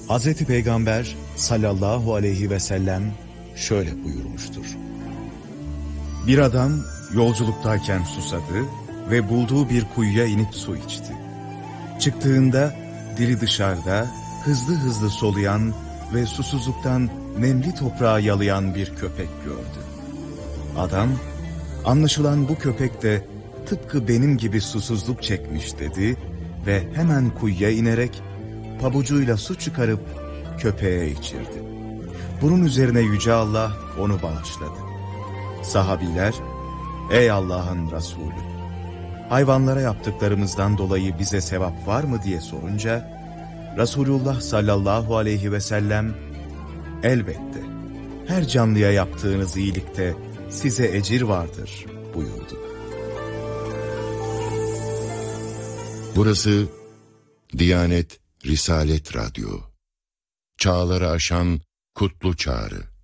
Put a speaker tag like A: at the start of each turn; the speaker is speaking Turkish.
A: Hazreti Peygamber sallallahu aleyhi ve sellem şöyle buyurmuştur. Bir adam yolculuktayken susadı ve bulduğu bir kuyuya inip su içti. Çıktığında dili dışarıda hızlı hızlı soluyan ve susuzluktan nemli toprağı yalayan bir köpek gördü. Adam, anlaşılan bu köpek de tıpkı benim gibi susuzluk çekmiş dedi ve hemen kuyuya inerek pabucuyla su çıkarıp köpeğe içirdi. Bunun üzerine Yüce Allah onu bağışladı. Sahabiler, ey Allah'ın Resulü, hayvanlara yaptıklarımızdan dolayı bize sevap var mı diye sorunca, Resulullah sallallahu aleyhi ve sellem, elbette, her canlıya yaptığınız iyilikte size ecir vardır buyurdu.
B: Burası Diyanet Risalet Radyo. Çağları aşan kutlu çağrı.